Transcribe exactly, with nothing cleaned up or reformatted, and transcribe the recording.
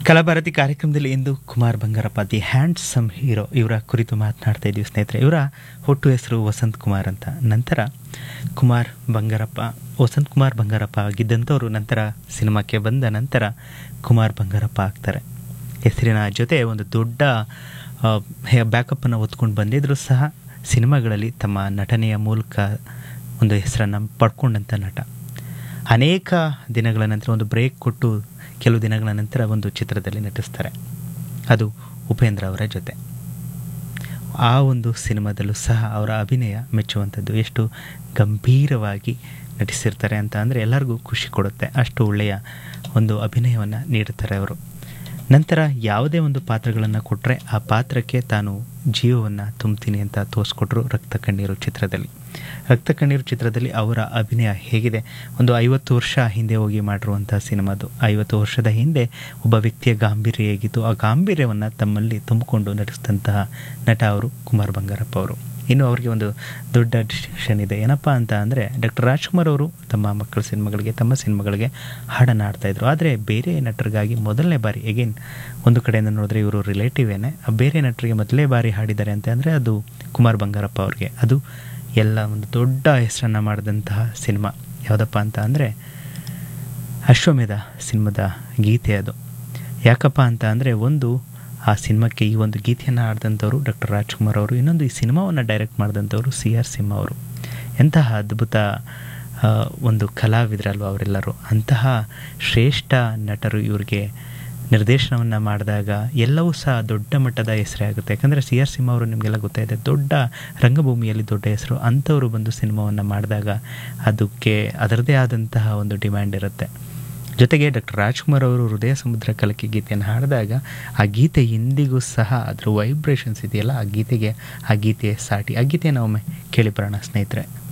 ಕಲಾಭಾರತಿ ಕಾರ್ಯಕ್ರಮದಲ್ಲಿ ಇಂದು Kumar Bangarappa the handsome hero ಇವರ ಕುರಿತು ಮಾತನಾಡ್ತಾ ಇದ್ದೀವಿ ಸ್ನೇಹಿತರೆ. ಇವರ ಹುಟ್ಟು ಹೆಸರು ವಸಂತ್ ಕುಮಾರ್ ಅಂತ. ನಂತರ ಕುಮಾರ್ ಬಂಗಾರಪ್ಪ ವಸಂತ್ ಕುಮಾರ್ ಬಂಗಾರಪ್ಪ ಆಗಿದ್ದಂಥವರು ನಂತರ ಸಿನಿಮಾಕ್ಕೆ ಬಂದ ನಂತರ ಕುಮಾರ್ ಬಂಗಾರಪ್ಪ ಆಗ್ತಾರೆ. ಹೆಸರಿನ ಜೊತೆ ಒಂದು ದೊಡ್ಡ ಬ್ಯಾಕಪ್ಪನ್ನು ಹೊತ್ಕೊಂಡು ಬಂದಿದ್ದರೂ ಸಹ ಸಿನಿಮಾಗಳಲ್ಲಿ ತಮ್ಮ ನಟನೆಯ ಮೂಲಕ ಒಂದು ಹೆಸರನ್ನು ಪಡ್ಕೊಂಡಂಥ ನಟ. ಅನೇಕ ದಿನಗಳ ನಂತರ ಒಂದು ಬ್ರೇಕ್ ಕೊಟ್ಟು ಕೆಲವು ದಿನಗಳ ನಂತರ ಒಂದು ಚಿತ್ರದಲ್ಲಿ ನಟಿಸ್ತಾರೆ. ಅದು ಉಪೇಂದ್ರ ಅವರ ಜೊತೆ. ಆ ಒಂದು ಸಿನಿಮಾದಲ್ಲೂ ಸಹ ಅವರ ಅಭಿನಯ ಮೆಚ್ಚುವಂಥದ್ದು. ಎಷ್ಟು ಗಂಭೀರವಾಗಿ ನಟಿಸಿರ್ತಾರೆ ಅಂತ ಅಂದರೆ ಎಲ್ಲರಿಗೂ ಖುಷಿ ಕೊಡುತ್ತೆ. ಅಷ್ಟು ಒಳ್ಳೆಯ ಒಂದು ಅಭಿನಯವನ್ನು ನೀಡುತ್ತಾರೆ ಅವರು. ನಂತರ ಯಾವುದೇ ಒಂದು ಪಾತ್ರಗಳನ್ನು ಕೊಟ್ಟರೆ ಆ ಪಾತ್ರಕ್ಕೆ ತಾನು ಜೀವವನ್ನು ತುಂಬ್ತೀನಿ ಅಂತ ತೋರಿಸ್ಕೊಟ್ರು ರಕ್ತ ಕಣ್ಣೀರು ಚಿತ್ರದಲ್ಲಿ. ರಕ್ತ ಕಣ್ಣೀರು ಚಿತ್ರದಲ್ಲಿ ಅವರ ಅಭಿನಯ ಹೇಗಿದೆ, ಒಂದು ಐವತ್ತು ವರ್ಷ ಹಿಂದೆ ಹೋಗಿ ಮಾಡಿರುವಂಥ ಸಿನಿಮಾದು. ಐವತ್ತು ವರ್ಷದ ಹಿಂದೆ ಒಬ್ಬ ವ್ಯಕ್ತಿಯ ಗಾಂಭೀರ್ಯ ಹೇಗಿತ್ತು, ಆ ಗಾಂಭೀರ್ಯವನ್ನು ತಮ್ಮಲ್ಲಿ ತುಂಬಿಕೊಂಡು ನಟಿಸಿದಂತಹ ನಟ ಅವರು ಕುಮಾರ್ ಬಂಗಾರಪ್ಪ ಅವರು. ಇನ್ನು ಅವರಿಗೆ ಒಂದು ದೊಡ್ಡ ಡಿಸ್ಟಿಂಕ್ಷನ್ ಇದೆ. ಏನಪ್ಪ ಅಂತ ಅಂದರೆ ಡಾಕ್ಟರ್ ರಾಜ್ಕುಮಾರ್ ಅವರು ತಮ್ಮ ಮಕ್ಕಳ ಸಿನಿಮಾಗಳಿಗೆ ತಮ್ಮ ಸಿನಿಮಾಗಳಿಗೆ ಹಾಡನ್ನು ಹಾಡ್ತಾಯಿದ್ರು. ಆದರೆ ಬೇರೆ ನಟರಿಗಾಗಿ ಮೊದಲನೇ ಬಾರಿ ಎಗೇನ್ ಒಂದು ಕಡೆಯಿಂದ ನೋಡಿದ್ರೆ ಇವರು ರಿಲೇಟಿವೇನೆ, ಬೇರೆ ನಟರಿಗೆ ಮೊದಲನೇ ಬಾರಿ ಹಾಡಿದ್ದಾರೆ ಅಂತ ಅಂದರೆ ಅದು ಕುಮಾರ್ ಬಂಗಾರಪ್ಪ ಅವ್ರಿಗೆ. ಅದು ಎಲ್ಲ ಒಂದು ದೊಡ್ಡ ಹೆಸರನ್ನು ಮಾಡಿದಂತಹ ಸಿನಿಮಾ ಯಾವುದಪ್ಪ ಅಂತ ಅಂದರೆ ಅಶ್ವಮೇಧ ಸಿನಿಮಾದ ಗೀತೆ ಅದು. ಯಾಕಪ್ಪ ಅಂತ ಅಂದರೆ ಒಂದು ಆ ಸಿನಿಮಾಕ್ಕೆ ಈ ಒಂದು ಗೀತೆಯನ್ನು ಹಾಡಿದಂಥವ್ರು ಡಾಕ್ಟರ್ ರಾಜ್ಕುಮಾರ್ ಅವರು. ಇನ್ನೊಂದು ಈ ಸಿನಿಮಾವನ್ನು ಡೈರೆಕ್ಟ್ ಮಾಡಿದಂಥವ್ರು ಸಿ ಆರ್ ಸಿಂಹ ಅವರು. ಎಂತಹ ಅದ್ಭುತ ಒಂದು ಕಲಾವಿದರಲ್ವ ಅವರೆಲ್ಲರೂ. ಅಂತಹ ಶ್ರೇಷ್ಠ ನಟರು ಇವ್ರಿಗೆ ನಿರ್ದೇಶನವನ್ನು ಮಾಡಿದಾಗ ಎಲ್ಲವೂ ಸಹ ದೊಡ್ಡ ಮಟ್ಟದ ಹೆಸರೇ ಆಗುತ್ತೆ. ಯಾಕಂದರೆ ಸಿ ಆರ್ ಸಿಂಹ ಅವರು ನಿಮಗೆಲ್ಲ ಗೊತ್ತಾಯಿದೆ, ದೊಡ್ಡ ರಂಗಭೂಮಿಯಲ್ಲಿ ದೊಡ್ಡ ಹೆಸರು. ಅಂಥವರು ಬಂದು ಸಿನಿಮಾವನ್ನು ಮಾಡಿದಾಗ ಅದಕ್ಕೆ ಅದರದೇ ಆದಂತಹ ಒಂದು ಡಿಮ್ಯಾಂಡ್ ಇರುತ್ತೆ. ಜೊತೆಗೆ ಡಾಕ್ಟರ್ ರಾಜ್ಕುಮಾರ್ ಅವರು ಹೃದಯ ಸಮುದ್ರ ಕಲಕಿ ಗೀತೆಯನ್ನು ಹಾಡಿದಾಗ ಆ ಗೀತೆ ಇಂದಿಗೂ ಸಹ ಅದರ ವೈಬ್ರೇಷನ್ಸ್ ಇದೆಯಲ್ಲ, ಆ ಗೀತೆಗೆ ಆ ಗೀತೆಯ ಸಾಟಿ. ಆ ಗೀತೆಯನ್ನು ಒಮ್ಮೆ ಕೇಳಿ ಬರೋಣ ಸ್ನೇಹಿತರೆ.